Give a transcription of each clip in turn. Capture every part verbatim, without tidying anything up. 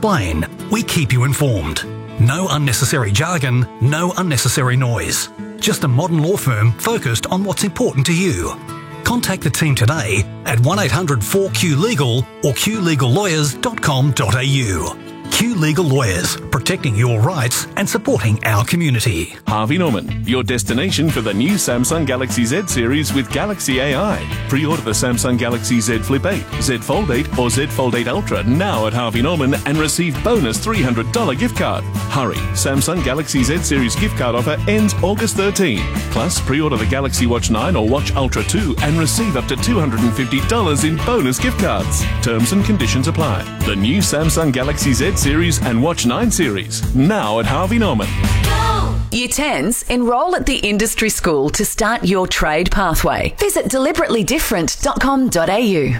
explain. We keep you informed. No unnecessary jargon, no unnecessary noise. Just a modern law firm focused on what's important to you. Contact the team today at one eight hundred four Q legal or q legal lawyers dot com dot a u. Q Legal Lawyers, protecting your rights and supporting our community. Harvey Norman, your destination for the new Samsung Galaxy Z series with Galaxy A I. Pre-order the Samsung Galaxy Z Flip eight, Z Fold eight or Z Fold eight Ultra now at Harvey Norman and receive bonus three hundred dollars gift card. Hurry, Samsung Galaxy Z series gift card offer ends August thirteenth. Plus, pre-order the Galaxy Watch nine or Watch Ultra two and receive up to two hundred fifty dollars in bonus gift cards. Terms and conditions apply. The new Samsung Galaxy Z series and Watch nine series, now at Harvey Norman. Year tens, enrol at the industry school to start your trade pathway. Visit deliberately different dot com dot a u.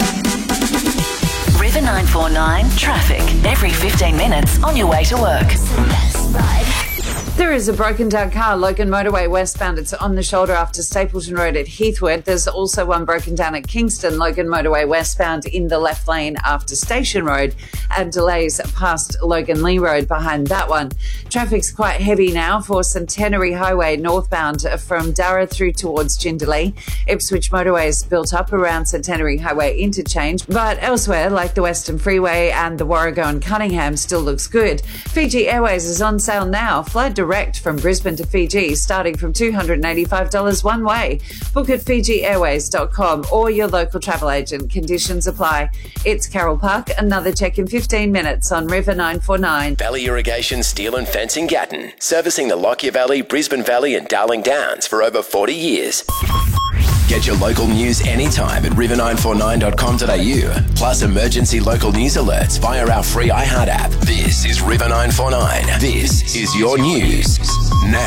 River nine four nine traffic every fifteen minutes on your way to work. There is a broken down car, Logan Motorway westbound. It's on the shoulder after Stapleton Road at Heathwood. There's also one broken down at Kingston, Logan Motorway westbound in the left lane after Station Road, and delays past Logan Lee Road behind that one. Traffic's quite heavy now for Centenary Highway northbound from Darra through towards Jindalee. Ipswich Motorway is built up around Centenary Highway interchange, but elsewhere, like the Western Freeway and the Warrego and Cunningham, still looks good. Fiji Airways is on sale now. Fly direct from Brisbane to Fiji, starting from two hundred eighty-five dollars one way. Book at fiji airways dot com or your local travel agent. Conditions apply. It's Carol Park. Another check in fifteen minutes on River nine four nine. Valley Irrigation Steel and Fencing Gatton, servicing the Lockyer Valley, Brisbane Valley and Darling Downs for over forty years. Get your local news anytime at river nine four nine dot com dot a u, plus emergency local news alerts via our free iHeart app. This is River nine four nine. This is your news now.